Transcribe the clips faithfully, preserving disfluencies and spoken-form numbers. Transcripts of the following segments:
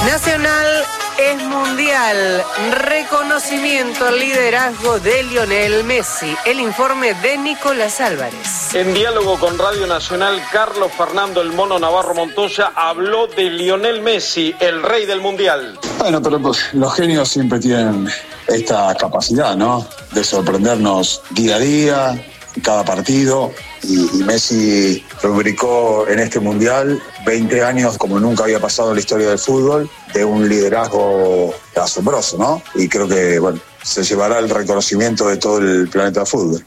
Nacional es mundial. Reconocimiento al liderazgo de Lionel Messi. El informe de Nicolás Álvarez. En diálogo con Radio Nacional, Carlos Fernando El Mono Navarro Montoya habló de Lionel Messi, el rey del mundial. Bueno, pero pues, los genios siempre tienen esta capacidad, ¿no? De sorprendernos día a día, cada partido. Y, y Messi rubricó en este mundial veinte años como nunca había pasado en la historia del fútbol, de un liderazgo asombroso, ¿no? Y creo que, bueno, se llevará el reconocimiento de todo el planeta de fútbol.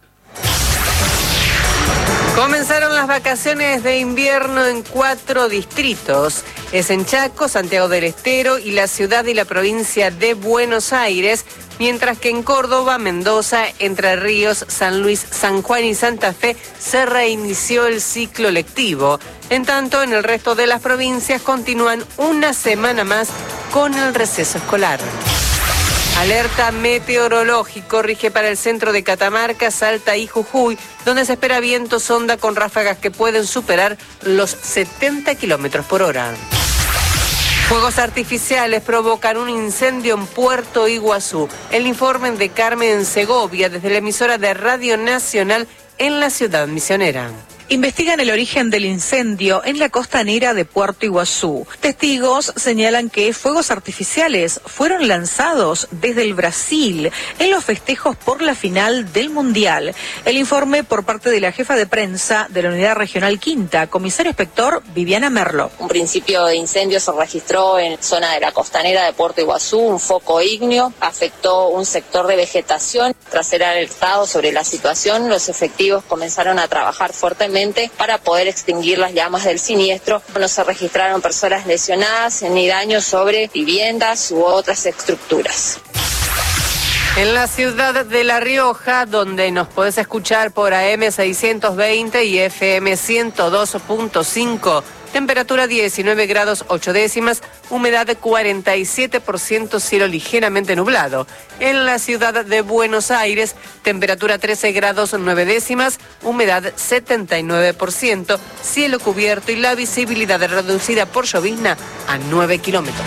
Comenzaron las vacaciones de invierno en cuatro distritos. Es en Chaco, Santiago del Estero y la ciudad y la provincia de Buenos Aires, mientras que en Córdoba, Mendoza, Entre Ríos, San Luis, San Juan y Santa Fe se reinició el ciclo lectivo. En tanto, en el resto de las provincias continúan una semana más con el receso escolar. Alerta meteorológico rige para el centro de Catamarca, Salta y Jujuy, donde se espera viento sonda con ráfagas que pueden superar los setenta kilómetros por hora. Fuegos artificiales provocan un incendio en Puerto Iguazú. El informe de Carmen Segovia desde la emisora de Radio Nacional en la ciudad misionera. Investigan el origen del incendio en la costanera de Puerto Iguazú. Testigos señalan que fuegos artificiales fueron lanzados desde el Brasil en los festejos por la final del Mundial. El informe por parte de la jefa de prensa de la Unidad Regional Quinta, comisario inspector Viviana Merlo. Un principio de incendio se registró en zona de la costanera de Puerto Iguazú, un foco ígneo, afectó un sector de vegetación. Tras ser alertado sobre la situación, los efectivos comenzaron a trabajar fuertemente para poder extinguir las llamas del siniestro. No se registraron personas lesionadas ni daños sobre viviendas u otras estructuras. En la ciudad de La Rioja, donde nos podés escuchar por A M seiscientos veinte y F M ciento dos punto cinco, temperatura diecinueve grados ocho décimas, humedad cuarenta y siete por ciento, cielo ligeramente nublado. En la ciudad de Buenos Aires, temperatura trece grados nueve décimas, humedad setenta y nueve por ciento, cielo cubierto y la visibilidad reducida por llovizna a nueve kilómetros.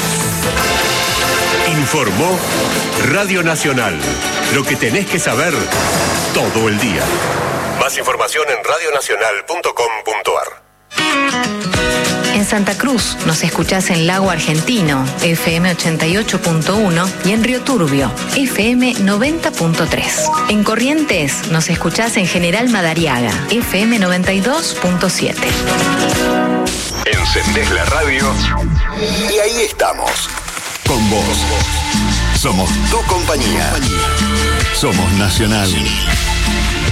Informó Radio Nacional. Lo que tenés que saber todo el día. Más información en radio nacional punto com punto a r. En Santa Cruz nos escuchás en Lago Argentino, F M ochenta y ocho punto uno, y en Río Turbio, F M noventa punto tres. En Corrientes nos escuchás en General Madariaga, F M noventa y dos punto siete. Encendés la radio y ahí estamos. Con vos. Somos tu compañía. Somos Nacional.